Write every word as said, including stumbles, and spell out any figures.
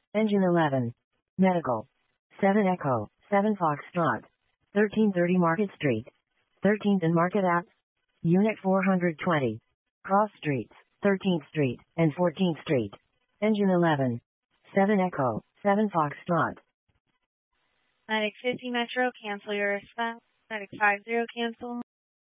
Engine eleven. Medical. seven Echo, seven Foxtrot. thirteen thirty Market Street. thirteenth and Market Ave. Unit four hundred twenty. Cross Streets, thirteenth Street, and fourteenth Street. Engine eleven. seven Echo, seven Foxtrot. Medic fifty Metro, cancel your response. Medic five zero, cancel.